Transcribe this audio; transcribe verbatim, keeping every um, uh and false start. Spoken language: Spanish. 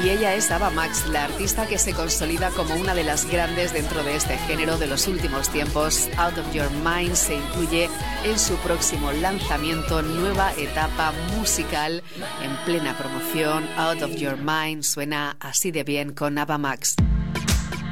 Y ella es Ava Max, la artista que se consolida como una de las grandes dentro de este género de los últimos tiempos. Out of Your Mind se incluye en su próximo lanzamiento, nueva etapa musical en plena promoción. Out of Your Mind suena así de bien con Ava Max.